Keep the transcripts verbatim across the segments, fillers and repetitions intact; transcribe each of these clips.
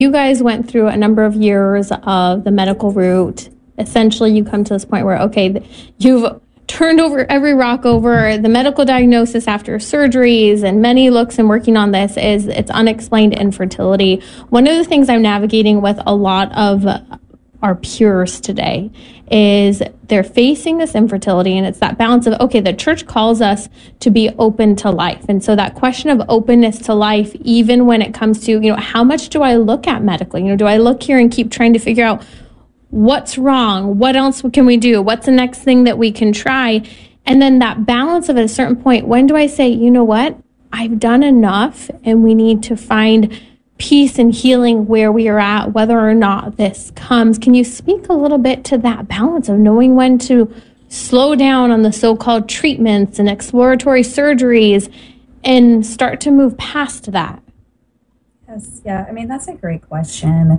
You guys went through a number of years of the medical route. Essentially, you come to this point where, okay, you've turned over every rock over. The medical diagnosis after surgeries and many looks and working on this is it's unexplained infertility. One of the things I'm navigating with a lot of our peers today is they're facing this infertility, and it's that balance of, okay, the church calls us to be open to life. And so that question of openness to life, even when it comes to, you know, how much do I look at medically? You know, do I look here and keep trying to figure out what's wrong? What else can we do? What's the next thing that we can try? And then that balance of at a certain point, when do I say, you know what, I've done enough and we need to find peace and healing where we are at, whether or not this comes. Can you speak a little bit to that balance of knowing when to slow down on the so-called treatments and exploratory surgeries and start to move past that? Yes, yeah, I mean, that's a great question.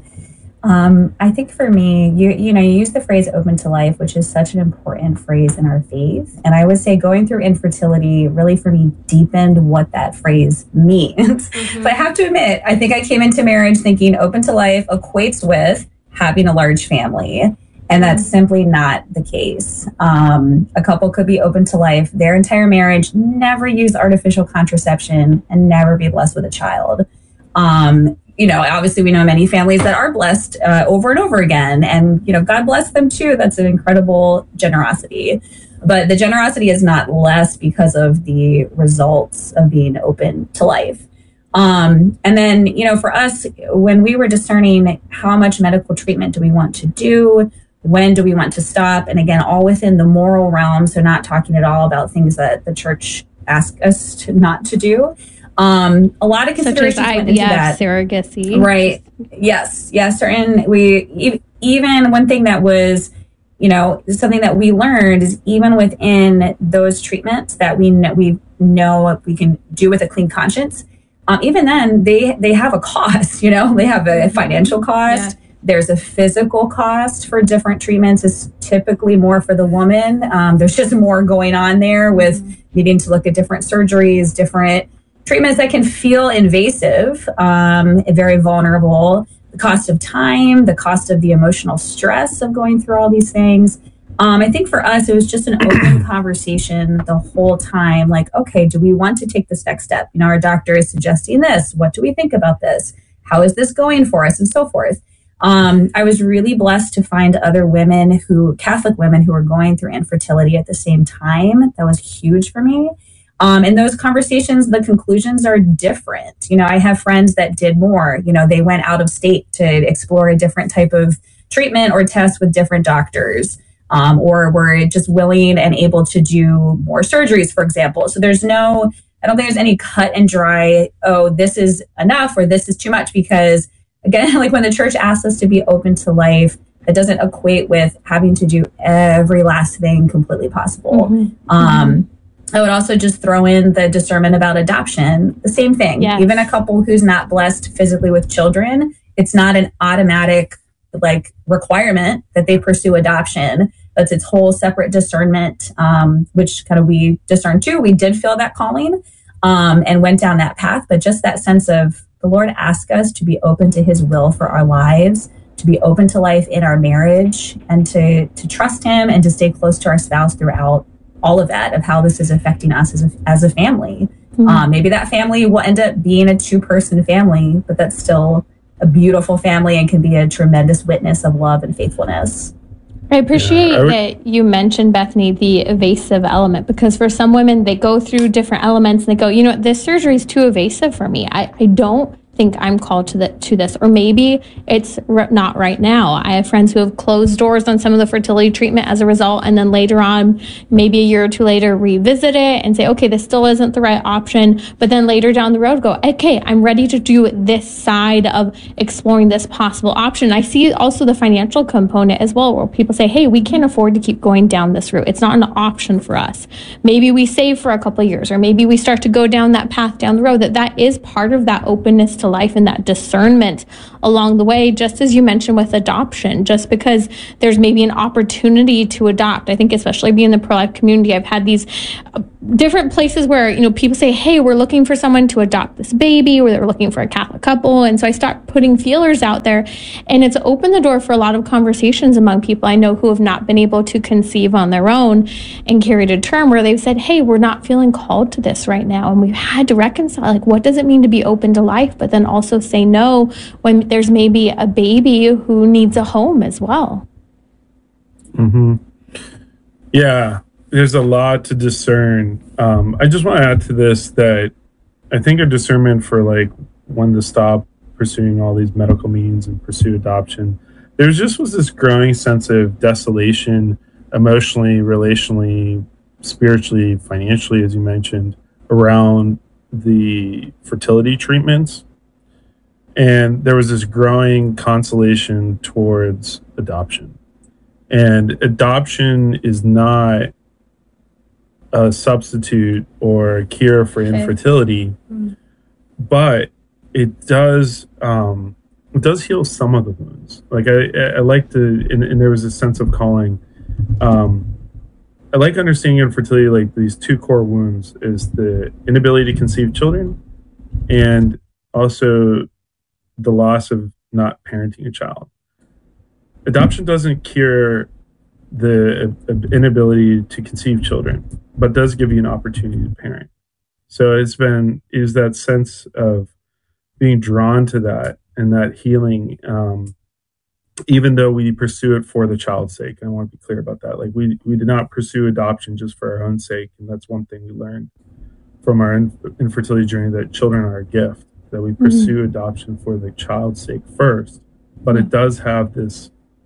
Um, I think for me, you you know, you use the phrase open to life, which is such an important phrase in our faith. And I would say going through infertility really for me deepened what that phrase means. Mm-hmm. So I have to admit, I think I came into marriage thinking open to life equates with having a large family. And that's simply not the case. Um, a couple could be open to life, their entire marriage, never use artificial contraception, and never be blessed with a child. Um, You know, obviously we know many families that are blessed uh, over and over again. And, you know, God bless them too. That's an incredible generosity. But the generosity is not less because of the results of being open to life. Um, and then, you know, for us, when we were discerning how much medical treatment do we want to do, when do we want to stop? And again, all within the moral realm. So not talking at all about things that the church asks us to not to do. Um, a lot of considerations Such as went into I V F, that. surrogacy. Right. Yes. Yes. Certain, we, even one thing that was, you know, something that we learned is even within those treatments that we know, we know we can do with a clean conscience. Um, even then they, they have a cost, you know, they have a financial cost. Yeah. There's a physical cost for different treatments. It's typically more for the woman. Um, there's just more going on there with mm-hmm. needing to look at different surgeries, different treatments that can feel invasive, um, very vulnerable, the cost of time, the cost of the emotional stress of going through all these things. Um, I think for us, it was just an open conversation the whole time. Like, okay, do we want to take this next step? You know, our doctor is suggesting this. What do we think about this? How is this going for us? And so forth. Um, I was really blessed to find other women who, Catholic women who were going through infertility at the same time. That was huge for me. Um, and those conversations, the conclusions are different. You know, I have friends that did more. You know, they went out of state to explore a different type of treatment or test with different doctors, um, or were just willing and able to do more surgeries, for example. So there's no, I don't think there's any cut and dry, oh, this is enough or this is too much, because again, like when the church asks us to be open to life, that doesn't equate with having to do every last thing completely possible. Mm-hmm. Um, I would also just throw in the discernment about adoption. The same thing. Yes. Even a couple who's not blessed physically with children, it's not an automatic like requirement that they pursue adoption. That's its whole separate discernment, um, which kind of we discerned too. We did feel that calling um, and went down that path. But just that sense of the Lord asked us to be open to his will for our lives, to be open to life in our marriage, and to to trust him and to stay close to our spouse throughout all of that, of how this is affecting us as a, as a family. Mm-hmm. Um, maybe that family will end up being a two-person family, but that's still a beautiful family and can be a tremendous witness of love and faithfulness. I appreciate yeah, I would... that you mentioned, Bethany, the evasive element, because for some women, they go through different elements and they go, you know, this surgery is too evasive for me. I, I don't think I'm called to the, to this, or maybe it's r- not right now. I have friends who have closed doors on some of the fertility treatment as a result, and then later on, maybe a year or two later, revisit it and say, okay, this still isn't the right option. But then later down the road, go, okay, I'm ready to do this side of exploring this possible option. I see also the financial component as well, where people say, hey, we can't afford to keep going down this route. It's not an option for us. Maybe we save for a couple of years, or maybe we start to go down that path down the road. That that is part of that openness to life and that discernment along the way, just as you mentioned with adoption. Just because there's maybe an opportunity to adopt, I think especially being in the pro-life community, I've had these different places where, you know, people say, hey, we're looking for someone to adopt this baby, or they're looking for a Catholic couple. And so I start putting feelers out there, and it's opened the door for a lot of conversations among people I know who have not been able to conceive on their own and carry to term, where they've said, hey, we're not feeling called to this right now. And we've had to reconcile, like, what does it mean to be open to life, but then also say no when there's maybe a baby who needs a home as well. Mm-hmm. Yeah. There's a lot to discern. Um, I just want to add to this that I think a discernment for like when to stop pursuing all these medical means and pursue adoption. There just was this growing sense of desolation, emotionally, relationally, spiritually, financially, as you mentioned, around the fertility treatments. And there was this growing consolation towards adoption. And adoption is not a substitute or a cure for okay. infertility, mm. but it does um, it does heal some of the wounds. Like I, I like to, and, and there was a sense of calling. Um, I like understanding infertility like these two core wounds is the inability to conceive children, and also the loss of not parenting a child. Adoption doesn't cure the inability to conceive children, but does give you an opportunity to parent. So it's been, is that sense of being drawn to that and that healing, um, even though we pursue it for the child's sake. And I want to be clear about that. Like we, we did not pursue adoption just for our own sake. And that's one thing we learned from our infertility journey, that children are a gift, that we pursue mm-hmm. adoption for the child's sake first, but it does have this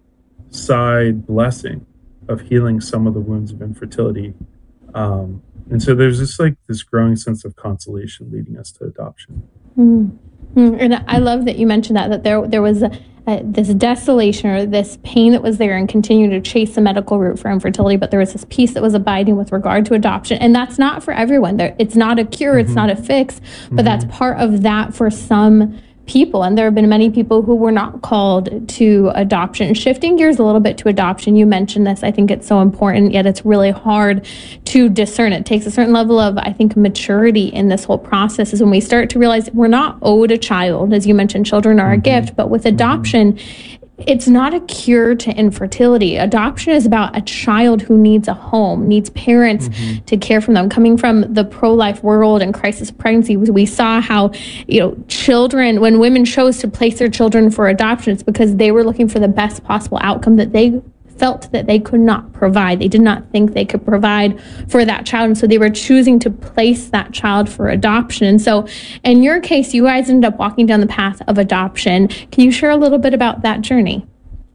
side blessing of healing some of the wounds of infertility. Um, and so there's just like this growing sense of consolation leading us to adoption. Mm-hmm. And I love that you mentioned that, that there there was a, a, this desolation or this pain that was there and continued to chase the medical route for infertility, but there was this peace that was abiding with regard to adoption. And that's not for everyone. There, it's not a cure, mm-hmm. it's not a fix, but mm-hmm. that's part of that for some people. And there have been many people who were not called to adoption. Shifting gears a little bit to adoption, you mentioned this. I think it's so important, yet it's really hard to discern. It takes a certain level of, I think, maturity in this whole process is when we start to realize we're not owed a child. As you mentioned, children are mm-hmm. a gift, but with adoption, mm-hmm. it's not a cure to infertility. Adoption is about a child who needs a home, needs parents mm-hmm. to care for them. Coming from the pro-life world and crisis pregnancy, we saw how, you know, children, when women chose to place their children for adoption, it's because they were looking for the best possible outcome that they felt that they could not provide. They did not think they could provide for that child. And so they were choosing to place that child for adoption. And so in your case, you guys ended up walking down the path of adoption. Can you share a little bit about that journey?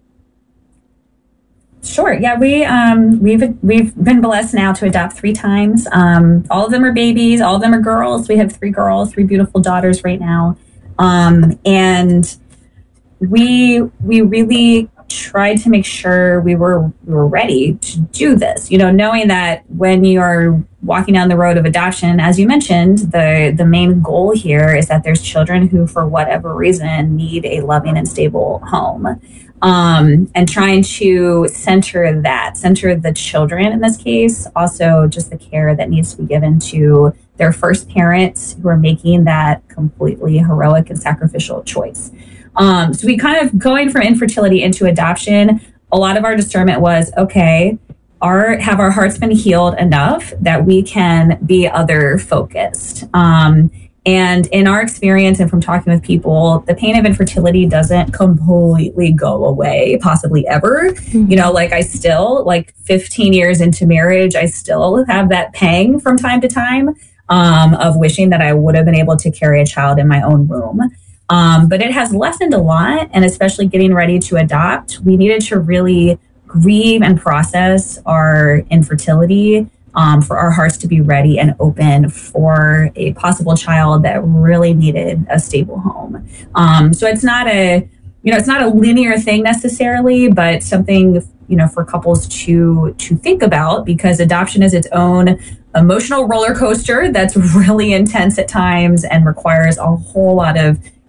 Sure. Yeah, we um, we've we've been blessed now to adopt three times. Um, all of them are babies. All of them are girls. We have three girls, three beautiful daughters right now, um, and we we really tried to make sure we were we were ready to do this. You know, knowing that when you are walking down the road of adoption, as you mentioned, the the main goal here is that there's children who, for whatever reason, need a loving and stable home. Um, and trying to center that, center the children in this case, also just the care that needs to be given to their first parents who are making that completely heroic and sacrificial choice. Um, so we kind of going from infertility into adoption, a lot of our discernment was, okay, our, have our hearts been healed enough that we can be other focused? Um, And in our experience and from talking with people, the pain of infertility doesn't completely go away, possibly ever. Mm-hmm. You know, like I still, like fifteen years into marriage, I still have that pang from time to time um, of wishing that I would have been able to carry a child in my own womb. Um, but it has lessened a lot. And especially getting ready to adopt, we needed to really grieve and process our infertility. Um, for our hearts to be ready and open for a possible child that really needed a stable home. Um, so it's not a, you know, it's not a linear thing necessarily, but something, you know, for couples to to think about, because adoption is its own emotional roller coaster that's really intense at times and requires a whole lot of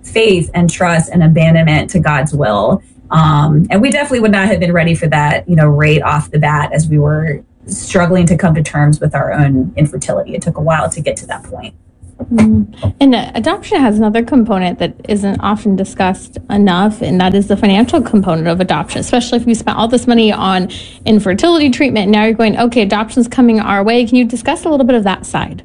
faith and trust and abandonment to God's will. Um, and we definitely would not have been ready for that, you know, right off the bat as we were struggling to come to terms with our own infertility. It took a while to get to that point. Mm-hmm. And uh, adoption has another component that isn't often discussed enough, and that is the financial component of adoption, especially if you spent all this money on infertility treatment. And now you're going, okay, adoption's coming our way. Can you discuss a little bit of that side?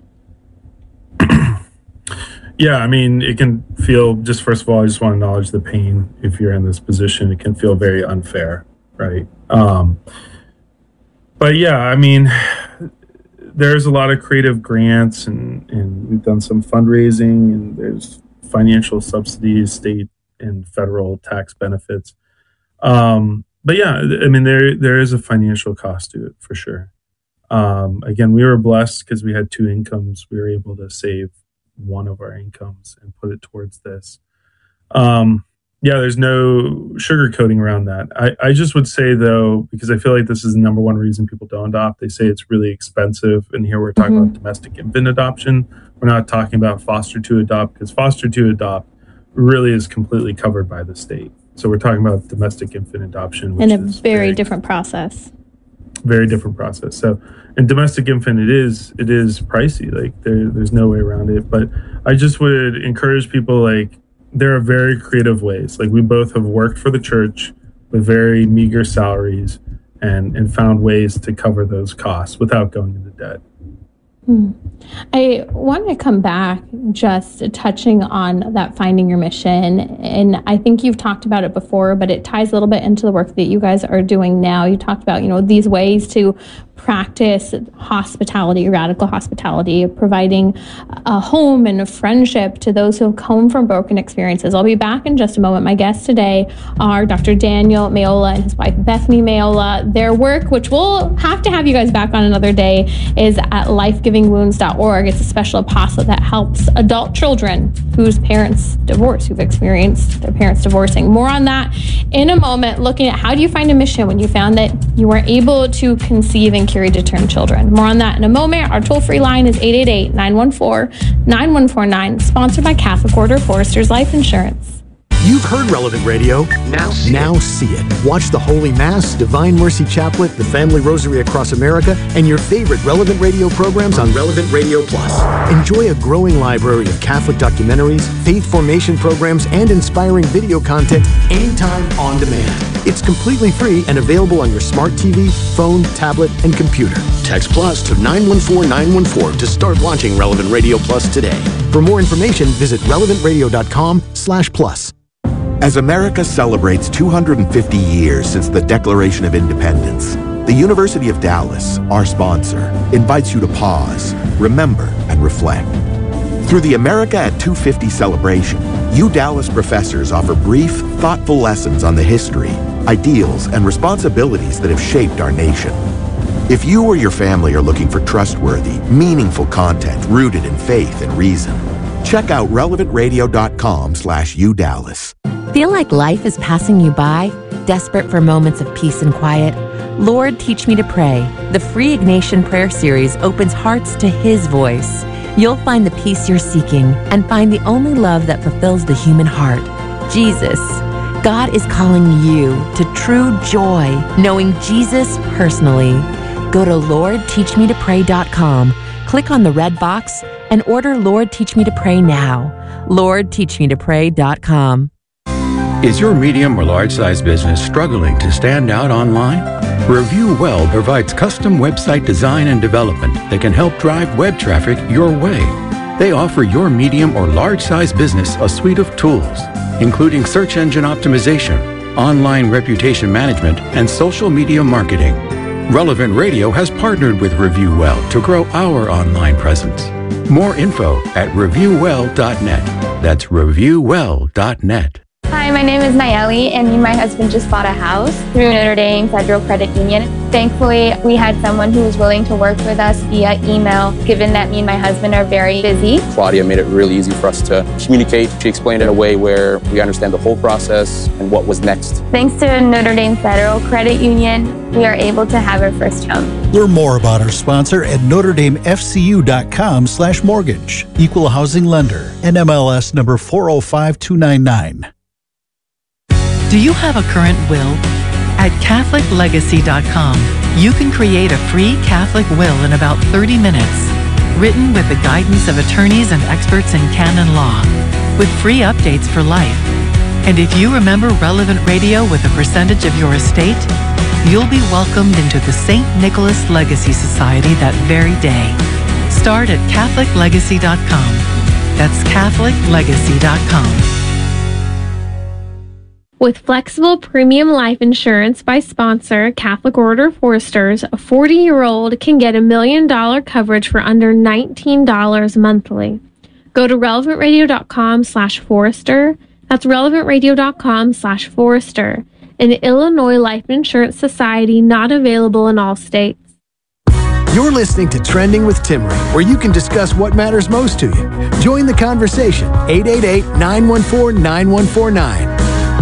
Yeah, I mean, it can feel, just first of all, I just want to acknowledge the pain if you're in this position. It can feel very unfair, right? Um, but yeah, I mean, there's a lot of creative grants, and, and we've done some fundraising, and there's financial subsidies, state and federal tax benefits. Um, but yeah, I mean, there there is a financial cost to it for sure. Um, again, we were blessed because we had two incomes. We were able to save one of our incomes and put it towards this. Um, yeah, there's no sugarcoating around that. I, I just would say, though, because I feel like this is the number one reason people don't adopt, they say it's really expensive. And here we're talking mm-hmm. about domestic infant adoption. We're not talking about foster to adopt, because foster to adopt really is completely covered by the state. So we're talking about domestic infant adoption, which in a is very, very different process. Very different process. So in domestic infant, it is it is pricey. Like there, there's no way around it. But I just would encourage people, like, there are very creative ways. Like, we both have worked for the church with very meager salaries and, and found ways to cover those costs without going into debt. Hmm. I want to come back just touching on that finding your mission. And I think you've talked about it before, but it ties a little bit into the work that you guys are doing now. You talked about, you know, these ways to practice hospitality, radical hospitality, providing a home and a friendship to those who have come from broken experiences. I'll be back in just a moment. My guests today are Doctor Daniel Mayola and his wife, Bethany Mayola. Their work, which we'll have to have you guys back on another day, is at life giving wounds dot org. It's a special apostolate that helps adult children whose parents divorce, who've experienced their parents divorcing. More on that in a moment, looking at how do you find a mission when you found that you were able to conceive and carry to term children. More on that in a moment. Our toll-free line is eight eight eight, nine one four, nine one four nine, sponsored by Catholic Order Foresters Life Insurance. You've heard Relevant Radio. Now see, now it. see it. Watch the Holy Mass, Divine Mercy Chaplet, the Family Rosary Across America, and your favorite Relevant Radio programs on Relevant Radio Plus. Enjoy a growing library of Catholic documentaries, faith formation programs, and inspiring video content anytime on demand. It's completely free and available on your smart T V, phone, tablet, and computer. Text Plus to nine one four nine one four to start watching Relevant Radio Plus today. For more information, visit relevant radio dot com slash plus. As America celebrates two hundred fifty years since the Declaration of Independence, the University of Dallas, our sponsor, invites you to pause, remember, and reflect. Through the America at two fifty celebration, U Dallas professors offer brief, thoughtful lessons on the history, ideals, and responsibilities that have shaped our nation. If you or your family are looking for trustworthy, meaningful content rooted in faith and reason, check out relevant radio dot com slash U Dallas. Feel like life is passing you by? Desperate for moments of peace and quiet? Lord, Teach Me to Pray. The free Ignatian Prayer Series opens hearts to His voice. You'll find the peace you're seeking and find the only love that fulfills the human heart, Jesus. God is calling you to true joy, knowing Jesus personally. Go to lord teach me to pray dot com, click on the red box, and order Lord Teach Me to Pray now. lord teach me to pray dot com. Is your medium or large-size business struggling to stand out online? Review Well provides custom website design and development that can help drive web traffic your way. They offer your medium or large-size business a suite of tools, including search engine optimization, online reputation management, and social media marketing. Relevant Radio has partnered with Review Well to grow our online presence. More info at review well dot net. That's review well dot net. Hi, my name is Nayeli, and me and my husband just bought a house through Notre Dame Federal Credit Union. Thankfully, we had someone who was willing to work with us via email, given that me and my husband are very busy. Claudia made it really easy for us to communicate. She explained it in a way where we understand the whole process and what was next. Thanks to Notre Dame Federal Credit Union, we are able to have our first home. Learn more about our sponsor at notre dame f c u dot com slash mortgage. Equal housing lender. N M L S number four oh five two nine nine. Do you have a current will? At catholic legacy dot com, you can create a free Catholic will in about thirty minutes, written with the guidance of attorneys and experts in canon law, with free updates for life. And if you remember Relevant Radio with a percentage of your estate, you'll be welcomed into the Saint Nicholas Legacy Society that very day. Start at catholic legacy dot com. That's catholic legacy dot com. With flexible premium life insurance by sponsor Catholic Order Foresters, a forty-year-old can get a million dollar coverage for under nineteen dollars monthly. Go to relevant radio dot com slash Forester. That's relevant radio dot com slash Forester. An Illinois Life Insurance Society not available in all states. You're listening to Trending with Timmerie, where you can discuss what matters most to you. Join the conversation. eight eight eight, nine one four, nine one four nine.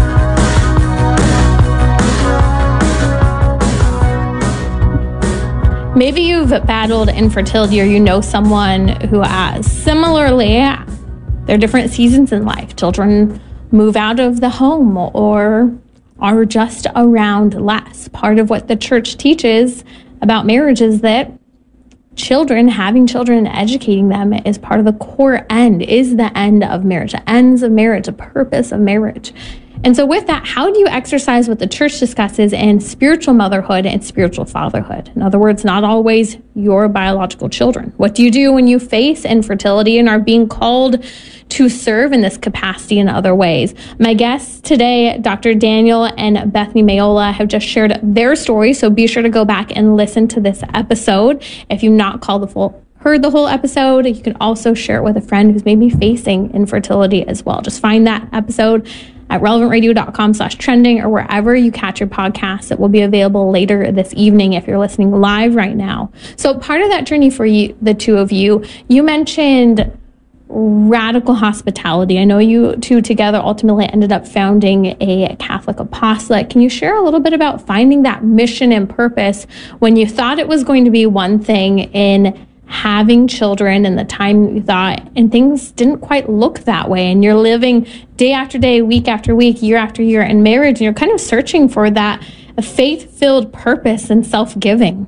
Maybe you've battled infertility or you know someone who has. Similarly, there are different seasons in life. Children move out of the home or are just around less. Part of what the church teaches about marriage is that children, having children and educating them is part of the core end, is the end of marriage, the ends of marriage, the purpose of marriage. And so with that, how do you exercise what the church discusses in spiritual motherhood and spiritual fatherhood? In other words, not always your biological children. What do you do when you face infertility and are being called to serve in this capacity in other ways? My guests today, Doctor Daniel and Bethany Mayola, have just shared their story, so be sure to go back and listen to this episode. If you've not called the full heard the whole episode, you can also share it with a friend who's maybe facing infertility as well. Just find that episode at relevant radio dot com slash trending or wherever you catch your podcasts. It will be available later this evening if you're listening live right now. So part of that journey for you, the two of you, you mentioned radical hospitality. I know you two together ultimately ended up founding a Catholic apostolate. Can you share a little bit about finding that mission and purpose when you thought it was going to be one thing in having children and the time you thought, and things didn't quite look that way, and you're living day after day, week after week, year after year in marriage, and you're kind of searching for that faith-filled purpose and self-giving?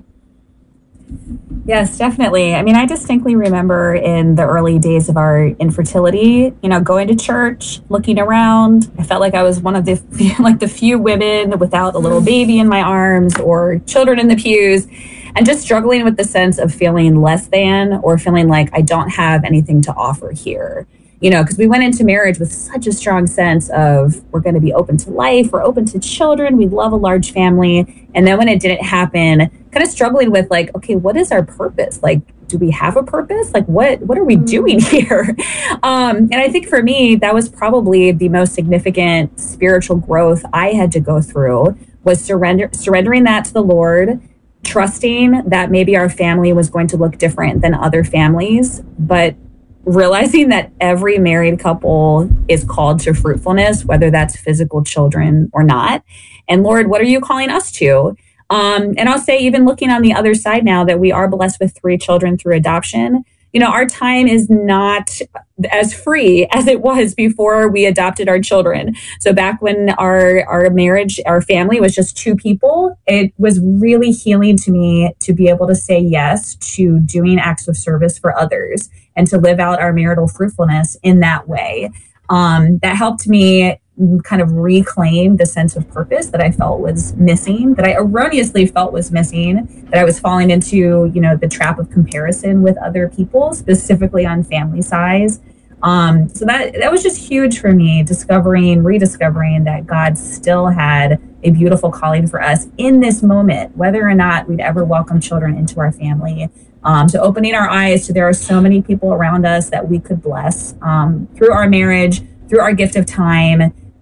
Yes, definitely. I mean, I distinctly remember in the early days of our infertility, you know, going to church, looking around. I felt like I was one of the like the few women without a little baby in my arms or children in the pews, and just struggling with the sense of feeling less than or feeling like I don't have anything to offer here. You know, because we went into marriage with such a strong sense of we're going to be open to life, we're open to children, we love a large family. And then when it didn't happen, kind of struggling with like, okay, what is our purpose? Like, do we have a purpose? Like, what what are we doing here? Um, and I think for me, that was probably the most significant spiritual growth I had to go through, was surrender surrendering that to the Lord, trusting that maybe our family was going to look different than other families, but realizing that every married couple is called to fruitfulness, whether that's physical children or not. And Lord, what are you calling us to? Um, and I'll say, even looking on the other side now that we are blessed with three children through adoption, you know, our time is not as free as it was before we adopted our children. So back when our, our marriage, our family was just two people, it was really healing to me to be able to say yes to doing acts of service for others and to live out our marital fruitfulness in that way. Um, that helped me kind of reclaim the sense of purpose that I felt was missing, that I erroneously felt was missing, that I was falling into, you know, the trap of comparison with other people, specifically on family size. Um, so that that was just huge for me, discovering, rediscovering that God still had a beautiful calling for us in this moment, whether or not we'd ever welcome children into our family. Um, so opening our eyes to there are so many people around us that we could bless um, through our marriage, through our gift of time,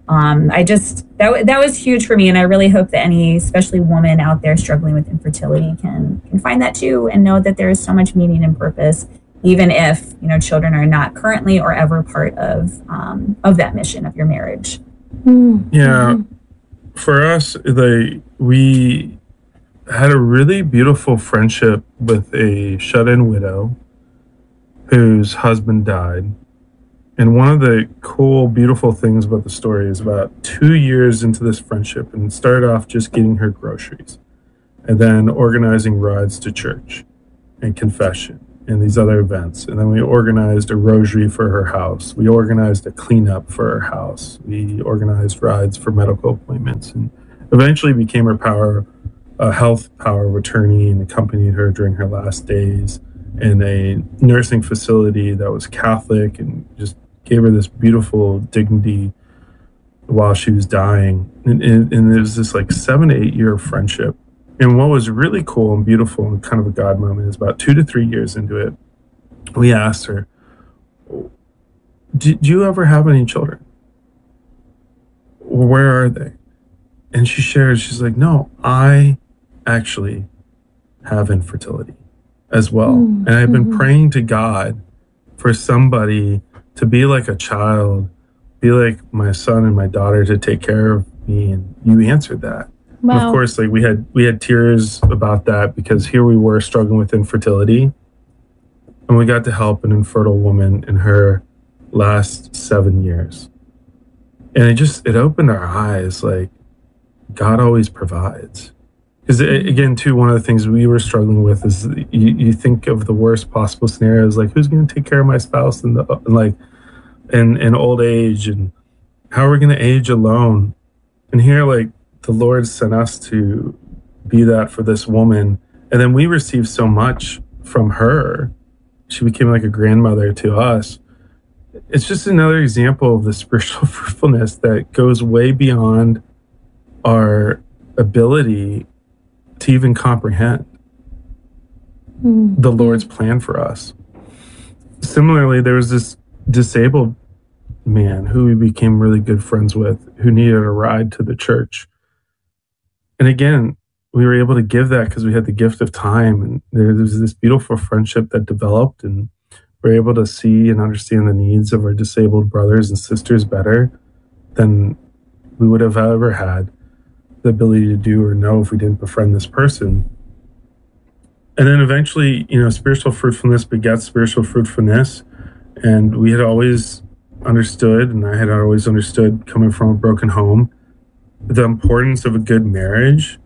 um, I just, that, that was huge for me. And I really hope that any, especially woman out there struggling with infertility can, can find that too, and know that there is so much meaning and purpose, even if, you know, children are not currently or ever part of, um, of that mission of your marriage. Mm-hmm. Yeah. For us, the, we had a really beautiful friendship with a shut-in widow whose husband died. And one of the cool, beautiful things about the story is about two years into this friendship, and it started off just getting her groceries and then organizing rides to church and confession and these other events. And then we organized a rosary for her house. We organized a cleanup for her house. We organized rides for medical appointments, and eventually became her power, a health power of attorney, and accompanied her during her last days in a nursing facility that was Catholic, and just gave her this beautiful dignity while she was dying. And, and, and there was this like seven to eight year friendship. And what was really cool and beautiful and kind of a God moment is about two to three years into it, we asked her, did you ever have any children? Where are they? And she shared, she's like, no, I actually have infertility as well. Mm-hmm. And I've been praying to God for somebody to be like a child, be like my son and my daughter, to take care of me. And you answered that. Wow. And of course, like we had, we had tears about that, because here we were struggling with infertility, and we got to help an infertile woman in her last seven years. And it just, it opened our eyes, like God always provides. Because again, too, one of the things we were struggling with is you, you think of the worst possible scenarios, like who's going to take care of my spouse in the like in, in old age, and how are we going to age alone? And here, like the Lord sent us to be that for this woman, and then we received so much from her. She became like a grandmother to us. It's just another example of the spiritual fruitfulness that goes way beyond our ability to even comprehend mm. the Lord's plan for us. Similarly, there was this disabled man who we became really good friends with, who needed a ride to the church. And again, we were able to give that because we had the gift of time, and there was this beautiful friendship that developed, and we were able to see and understand the needs of our disabled brothers and sisters better than we would have ever had the ability to do or know if we didn't befriend this person. And then eventually, you know, spiritual fruitfulness begets spiritual fruitfulness. And we had always understood, and I had always understood, coming from a broken home, the importance of a good marriage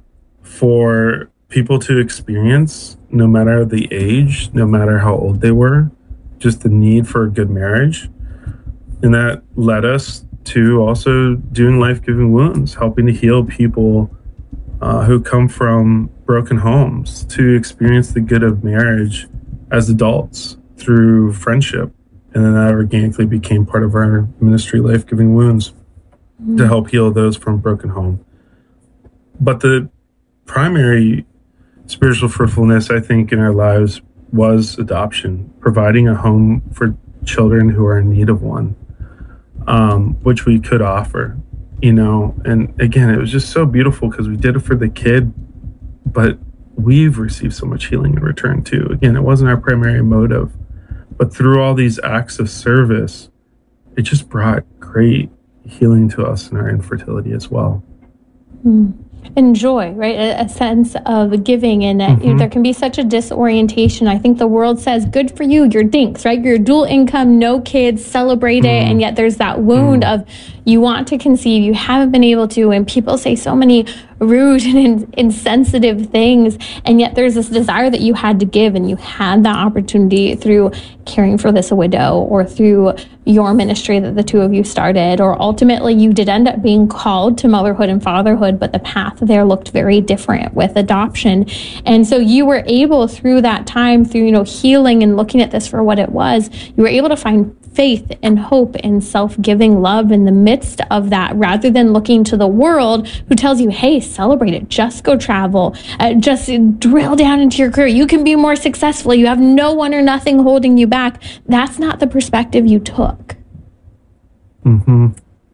for people to experience, no matter the age, no matter how old they were, just the need for a good marriage. And that led us to also doing Life-Giving Wounds, helping to heal people uh, who come from broken homes to experience the good of marriage as adults through friendship. And then that organically became part of our ministry, Life-Giving Wounds, mm-hmm. to help heal those from broken home. But the primary spiritual fruitfulness, I think, in our lives was adoption, providing a home for children who are in need of one. Um, which we could offer, you know, and again, it was just so beautiful because we did it for the kid, but we've received so much healing in return too. Again, it wasn't our primary motive, but through all these acts of service, it just brought great healing to us in our infertility as well. Mm. And joy, right? A, a sense of giving, and uh, mm-hmm. there can be such a disorientation. I think the world says, good for you, you're dinks, right? You're dual income, no kids, celebrate mm. it. And yet there's that wound mm. of you want to conceive, you haven't been able to, and people say so many rude and in, insensitive things. And yet there's this desire that you had to give, and you had that opportunity through caring for this widow, or through your ministry that the two of you started, or ultimately you did end up being called to motherhood and fatherhood, but the path there looked very different with adoption. And so you were able, through that time, through, you know, healing and looking at this for what it was, you were able to find faith and hope and self-giving love in the midst of that, rather than looking to the world who tells you, hey, celebrate it, just go travel, uh, just drill down into your career, you can be more successful, you have no one or nothing holding you back. That's not the perspective you took. Mm-hmm.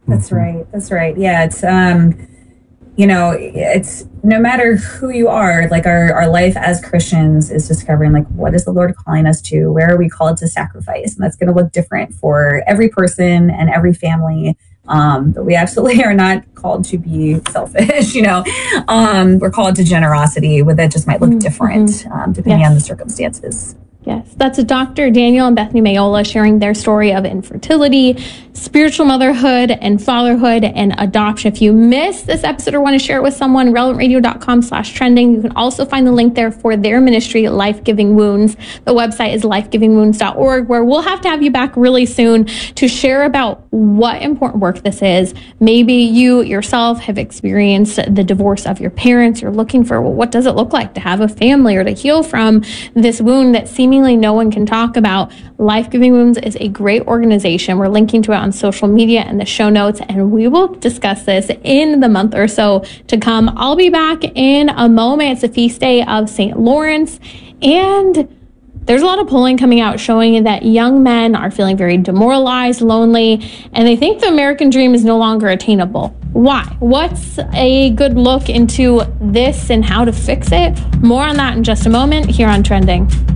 That's mm-hmm. right. That's right. Yeah. It's, um, you know, it's no matter who you are, like our, our life as Christians is discovering, like, what is the Lord calling us to? Where are we called to sacrifice? And that's going to look different for every person and every family. Um, but we absolutely are not called to be selfish, you know. Um, we're called to generosity, but that just might look different mm-hmm. um, depending yes. on the circumstances. Yes, that's Doctor Daniel and Bethany Mayola sharing their story of infertility, spiritual motherhood, and fatherhood and adoption. If you missed this episode or want to share it with someone, relevant radio dot com slash trending. You can also find the link there for their ministry, Life Giving Wounds. The website is life giving wounds dot org, where we'll have to have you back really soon to share about what important work this is. Maybe you yourself have experienced the divorce of your parents. You're looking for, well, what does it look like to have a family or to heal from this wound that seems no one can talk about. Life Giving Wounds is a great organization. We're linking to it on social media and the show notes, and we will discuss this in the month or so to come. I'll be back in a moment. It's a feast day of Saint Lawrence, and there's a lot of polling coming out showing that young men are feeling very demoralized, lonely, and they think the American dream is no longer attainable. Why? What's a good look into this and how to fix it? More on that in just a moment here on Trending.